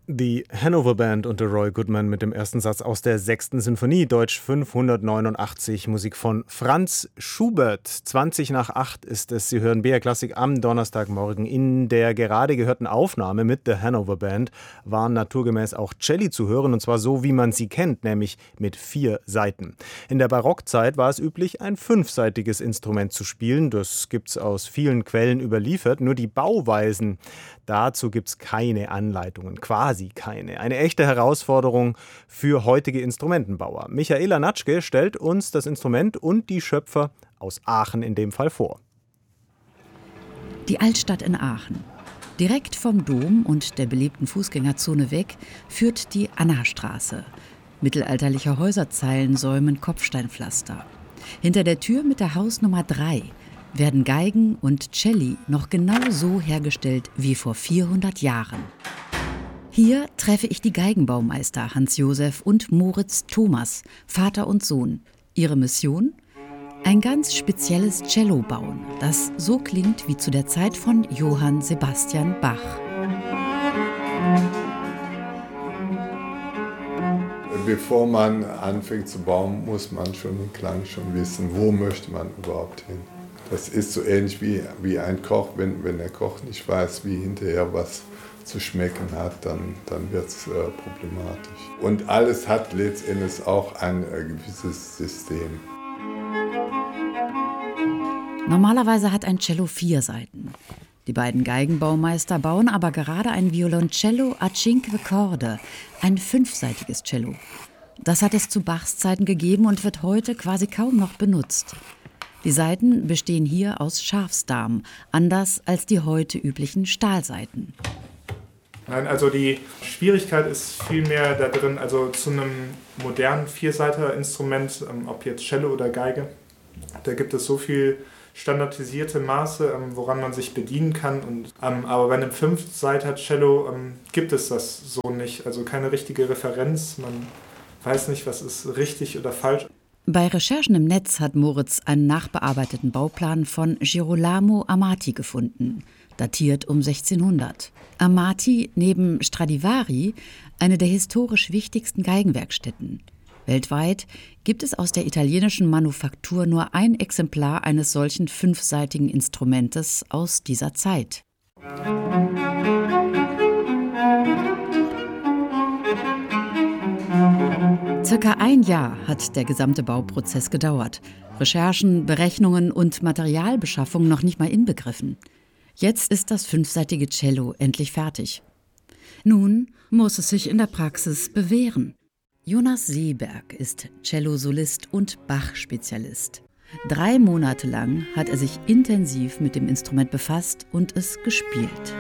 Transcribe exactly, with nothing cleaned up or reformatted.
Die Hanover Band unter Roy Goodman mit dem ersten Satz aus der sechsten Sinfonie, Deutsch fünfhundertneunundachtzig, Musik von Franz Schubert. zwanzig nach acht ist es. Sie hören B R Klassik am Donnerstagmorgen. In der gerade gehörten Aufnahme mit der Hanover Band waren naturgemäß auch Celli zu hören, und zwar so, wie man sie kennt, nämlich mit vier Saiten. In der Barockzeit war es üblich, ein fünfsaitiges Instrument zu spielen. Das gibt's aus vielen Quellen überliefert. Nur die Bauweisen, dazu gibt's keine Anleitungen, quasi keine. Eine echte Herausforderung für heutige Instrumentenbauer. Michaela Natschke stellt uns das Instrument und die Schöpfer aus Aachen in dem Fall vor. Die Altstadt in Aachen. Direkt vom Dom und der beliebten Fußgängerzone weg führt die Annastraße. Mittelalterliche Häuserzeilen säumen Kopfsteinpflaster. Hinter der Tür mit der Hausnummer drei werden Geigen und Celli noch genau so hergestellt wie vor vierhundert Jahren. Hier treffe ich die Geigenbaumeister Hans-Josef und Moritz Thomas, Vater und Sohn. Ihre Mission? Ein ganz spezielles Cello bauen, das so klingt wie zu der Zeit von Johann Sebastian Bach. Bevor man anfängt zu bauen, muss man schon den Klang schon wissen, wo möchte man überhaupt hin. Das ist so ähnlich wie, wie ein Koch, wenn, wenn der Koch nicht weiß, wie hinterher was zu schmecken hat, dann, dann wird es äh, problematisch. Und alles hat letztendlich auch ein äh, gewisses System. Normalerweise hat ein Cello vier Saiten. Die beiden Geigenbaumeister bauen aber gerade ein Violoncello a cinque corde, ein fünfsaitiges Cello. Das hat es zu Bachs Zeiten gegeben und wird heute quasi kaum noch benutzt. Die Saiten bestehen hier aus Schafsdarm, anders als die heute üblichen Stahlsaiten. Nein, also die Schwierigkeit ist vielmehr da drin, also zu einem modernen Viersaiter-Instrument, ob jetzt Cello oder Geige, da gibt es so viel standardisierte Maße, woran man sich bedienen kann. Und, aber bei einem Fünfsaiter-Cello gibt es das so nicht, also keine richtige Referenz, man weiß nicht, was ist richtig oder falsch. Bei Recherchen im Netz hat Moritz einen nachbearbeiteten Bauplan von Girolamo Amati gefunden, datiert um sechzehnhundert. Amati neben Stradivari eine der historisch wichtigsten Geigenwerkstätten. Weltweit gibt es aus der italienischen Manufaktur nur ein Exemplar eines solchen fünfsaitigen Instrumentes aus dieser Zeit. Circa ein Jahr hat der gesamte Bauprozess gedauert. Recherchen, Berechnungen und Materialbeschaffung noch nicht mal inbegriffen. Jetzt ist das fünfsaitige Cello endlich fertig. Nun muss es sich in der Praxis bewähren. Jonas Seeberg ist Cellosolist und Bach-Spezialist. Drei Monate lang hat er sich intensiv mit dem Instrument befasst und es gespielt.